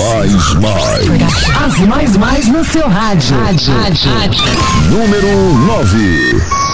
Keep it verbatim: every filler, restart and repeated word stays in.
mais, mais. As mais mais no seu rádio. Rádio, rádio, rádio. Número nove.